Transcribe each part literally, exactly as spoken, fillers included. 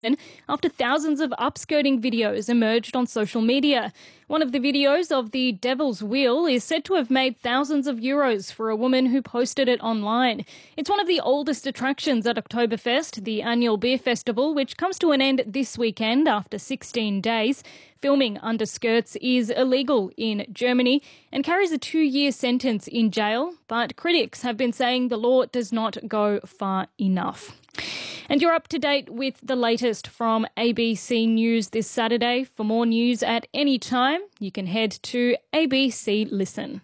after thousands of upskirting videos emerged on social media. One of the videos of the Devil's Wheel is said to have made thousands of euros for a woman who posted it online. It's one of the oldest attractions at Oktoberfest, the annual beer festival, which comes to an end this weekend after sixteen days. Filming underskirts is illegal in Germany and carries a two-year sentence in jail, but critics have been saying the law does not go far enough. And you're up to date with the latest from A B C News this Saturday. For more news at any time, you can head to A B C Listen.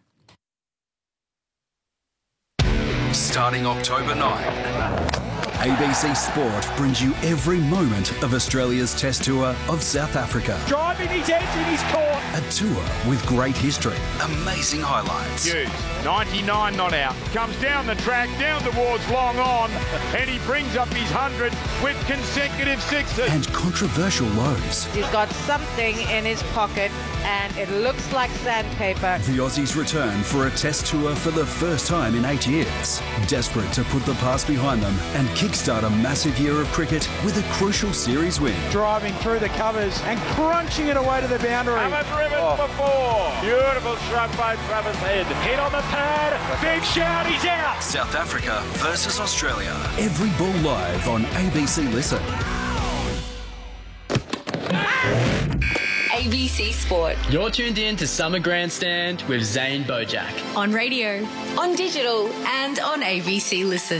Starting October ninth, A B C Sport brings you every moment of Australia's Test Tour of South Africa. Driving his edge in his court. A tour with great history, amazing highlights. Hughes, ninety-nine not out. Comes down the track, down towards long on, and he brings up his hundred with consecutive sixes. And controversial lows. He's got something in his pocket, and it looks like sandpaper. The Aussies return for a Test Tour for the first time in eight years. Desperate to put the past behind them and kickstart a massive year of cricket with a crucial series win. Driving through the covers and crunching it away to the boundary. Haven't driven oh. before. Beautiful shrug by Travis Head. Hit on the pad. Big shout, he's out. South Africa versus Australia. Every ball live on A B C Listen. A B C Sport. You're tuned in to Summer Grandstand with Zane Bojack. On radio, on digital, and on A B C Listen.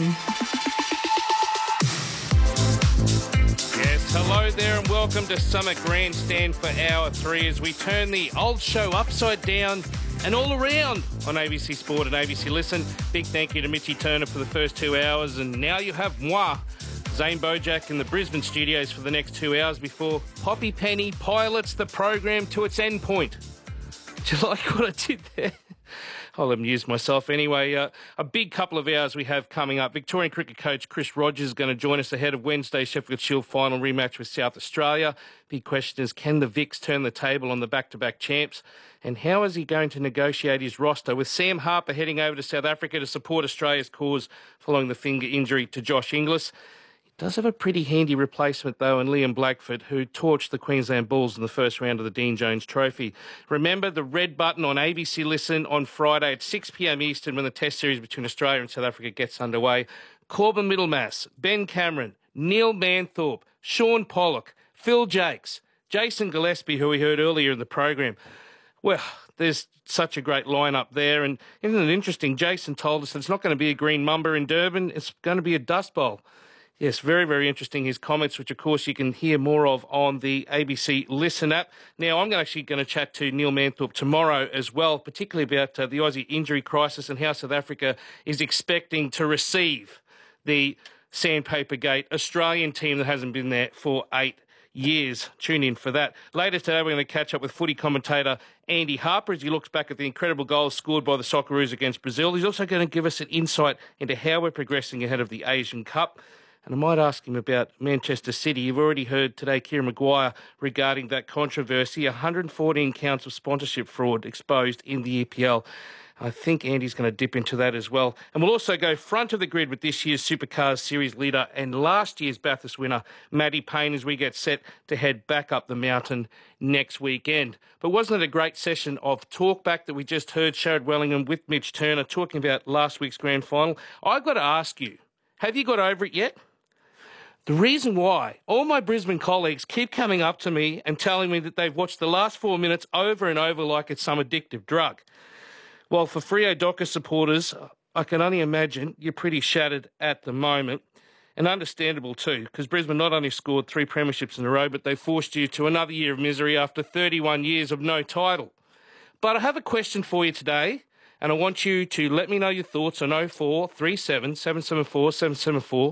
Yes, hello there and welcome to Summer Grandstand for Hour three as we turn the old show upside down and all around on A B C Sport and A B C Listen. Big thank you to Mitchy Turner for the first two hours, and now you have moi, Zane Bojack, in the Brisbane studios for the next two hours before Poppy Penny pilots the program to its end point. Do you like what I did there? I'll amuse myself anyway. Uh, a big couple of hours we have coming up. Victorian cricket coach Chris Rogers is going to join us ahead of Wednesday's Sheffield Shield final rematch with South Australia. Big question is, can the Vics turn the table on the back-to-back champs? And how is he going to negotiate his roster with Sam Harper heading over to South Africa to support Australia's cause following the finger injury to Josh Inglis? Does have a pretty handy replacement, though, in Liam Blackford, who torched the Queensland Bulls in the first round of the Dean Jones Trophy. Remember the red button on A B C Listen on Friday at six p.m. Eastern when the Test series between Australia and South Africa gets underway. Corbin Middlemass, Ben Cameron, Neil Manthorpe, Sean Pollock, Phil Jakes, Jason Gillespie, who we heard earlier in the program. Well, there's such a great lineup there. And isn't it interesting? Jason told us that it's not going to be a green mamba in Durban. It's going to be a dust bowl. Yes, very, very interesting, his comments, which, of course, you can hear more of on the A B C Listen app. Now, I'm actually going to chat to Neil Manthorpe tomorrow as well, particularly about uh, the Aussie injury crisis and how South Africa is expecting to receive the Sandpaper Gate Australian team that hasn't been there for eight years. Tune in for that. Later today, we're going to catch up with footy commentator Andy Harper as he looks back at the incredible goals scored by the Socceroos against Brazil. He's also going to give us an insight into how we're progressing ahead of the Asian Cup. And I might ask him about Manchester City. You've already heard today Kieran Maguire regarding that controversy. one hundred fourteen counts of sponsorship fraud exposed in the E P L. I think Andy's going to dip into that as well. And we'll also go front of the grid with this year's Supercars Series leader and last year's Bathurst winner, Maddie Payne, as we get set to head back up the mountain next weekend. But wasn't it a great session of talkback that we just heard Sharad Wellingham with Mitch Turner talking about last week's grand final? I've got to ask you, have you got over it yet? The reason why all my Brisbane colleagues keep coming up to me and telling me that they've watched the last four minutes over and over like it's some addictive drug. Well, for Freo Docker supporters, I can only imagine you're pretty shattered at the moment. And understandable too, because Brisbane not only scored three premierships in a row, but they forced you to another year of misery after thirty-one years of no title. But I have a question for you today, and I want you to let me know your thoughts on oh four three seven, seven seven four, seven seven four.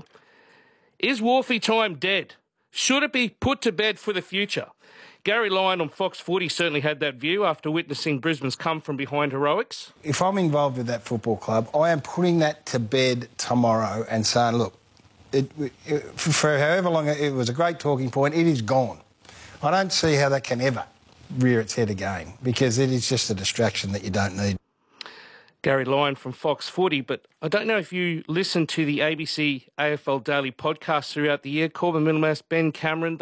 Is Wharfie time dead? Should it be put to bed for the future? Gary Lyon on Fox Footy certainly had that view after witnessing Brisbane's come-from-behind heroics. If I'm involved with that football club, I am putting that to bed tomorrow and saying, look, it, it, for however long it was a great talking point, it is gone. I don't see how that can ever rear its head again because it is just a distraction that you don't need. Gary Lyon from Fox Footy, but I don't know if you listen to the A B C A F L Daily podcast throughout the year. Corbin Middlemass, Ben Cameron,